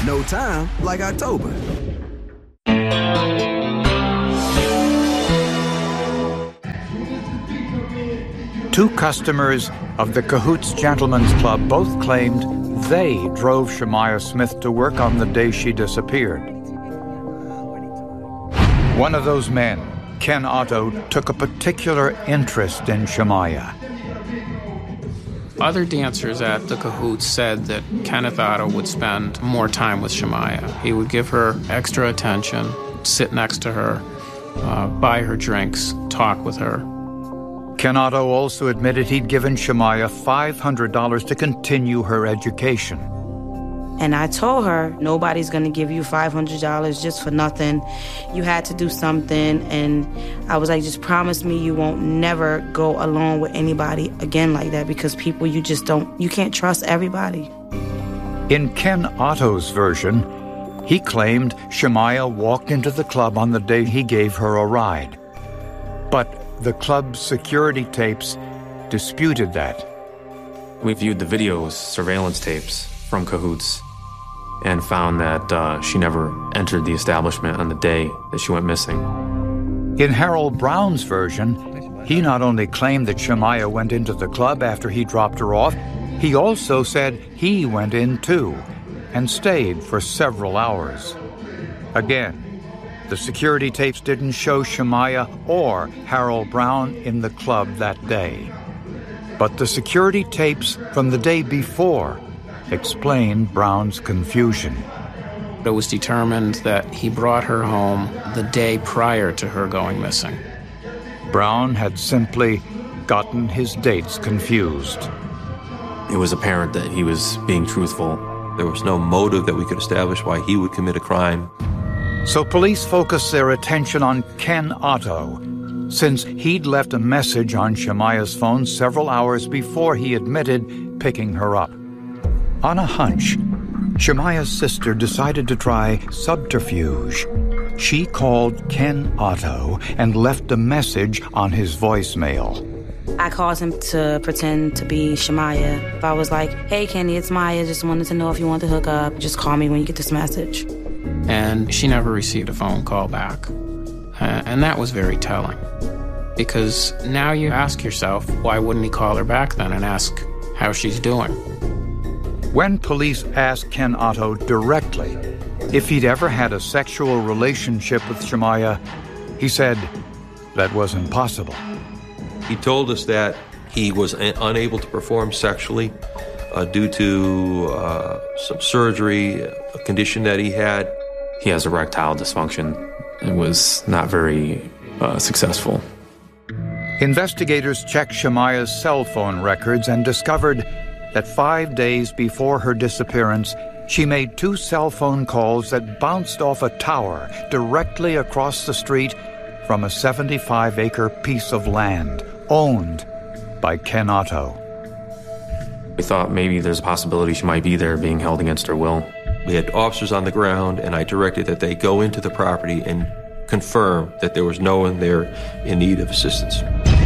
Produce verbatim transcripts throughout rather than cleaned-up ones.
No time like October. Two customers of the Cahoots Gentlemen's Club both claimed they drove Shemaya Smith to work on the day she disappeared. One of those men, Ken Otto, took a particular interest in Shemaya. Other dancers at the Cahoots said that Kenneth Otto would spend more time with Shemaya. He would give her extra attention, sit next to her, uh, buy her drinks, talk with her. Ken Otto also admitted he'd given Shemaya five hundred dollars to continue her education. And I told her, nobody's going to give you five hundred dollars just for nothing. You had to do something. And I was like, just promise me you won't never go alone with anybody again like that, because people, you just don't, you can't trust everybody. In Ken Otto's version, he claimed Shemaya walked into the club on the day he gave her a ride. But the club's security tapes disputed that. We viewed the videos, surveillance tapes from Cahoots, and found that uh, she never entered the establishment on the day that she went missing. In Harold Brown's version, he not only claimed that Shemaya went into the club after he dropped her off, he also said he went in too and stayed for several hours. Again, the security tapes didn't show Shemaya or Harold Brown in the club that day. But the security tapes from the day before explained Brown's confusion. It was determined that he brought her home the day prior to her going missing. Brown had simply gotten his dates confused. It was apparent that he was being truthful. There was no motive that we could establish why he would commit a crime. So police focused their attention on Ken Otto, since he'd left a message on Shemaya's phone several hours before he admitted picking her up. On a hunch, Shemaya's sister decided to try subterfuge. She called Ken Otto and left a message on his voicemail. I called him to pretend to be Shemaya. I was like, hey, Kenny, it's Maya. Just wanted to know if you want to hook up. Just call me when you get this message. And she never received a phone call back. Uh, and that was very telling. Because now you ask yourself, why wouldn't he call her back then and ask how she's doing? When police asked Ken Otto directly if he'd ever had a sexual relationship with Shemaya, he said that wasn't possible. He told us that he was a- unable to perform sexually uh, due to uh, some surgery, a condition that he had. He has erectile dysfunction and was not very uh, successful. Investigators checked Shemaya's cell phone records and discovered that five days before her disappearance, she made two cell phone calls that bounced off a tower directly across the street from a seventy-five acre piece of land owned by Ken Otto. We thought maybe there's a possibility she might be there being held against her will. We had officers on the ground, and I directed that they go into the property and confirm that there was no one there in need of assistance.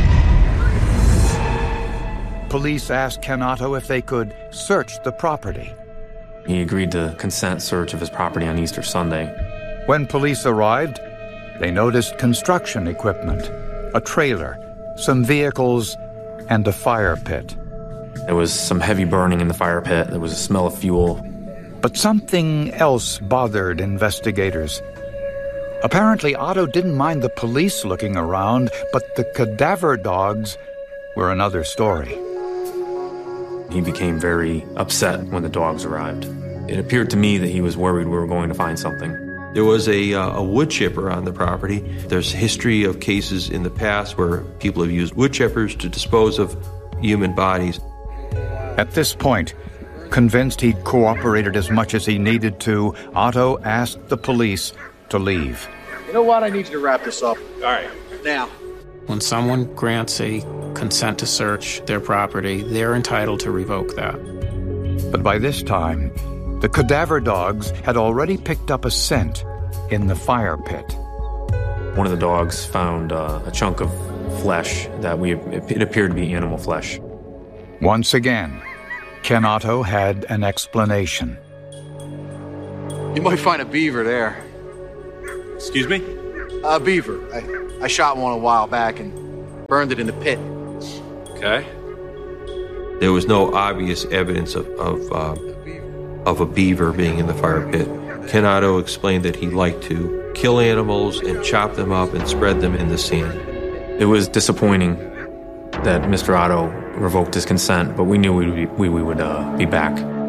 Police asked Ken Otto if they could search the property. He agreed to consent search of his property on Easter Sunday. When police arrived, they noticed construction equipment, a trailer, some vehicles, and a fire pit. There was some heavy burning in the fire pit. There was a smell of fuel. But something else bothered investigators. Apparently, Otto didn't mind the police looking around, but the cadaver dogs were another story. He became very upset when the dogs arrived. It appeared to me that he was worried we were going to find something. There was a, uh, a wood chipper on the property. There's history of cases in the past where people have used wood chippers to dispose of human bodies. At this point, convinced he'd cooperated as much as he needed to, Otto asked the police to leave. You know what? I need you to wrap this up. All right, now. When someone grants a consent to search their property, they're entitled to revoke that. But by this time, the cadaver dogs had already picked up a scent in the fire pit. One of the dogs found uh, a chunk of flesh that we it appeared to be animal flesh. Once again, Ken Otto had an explanation. You might find a beaver there. Excuse me? A beaver. I, I shot one a while back and burned it in the pit. Okay. There was no obvious evidence of of, uh, of a beaver being in the fire pit. Ken Otto explained that he liked to kill animals and chop them up and spread them in the sand. It was disappointing that Mister Otto revoked his consent, but we knew we would be, we, we would uh, be back.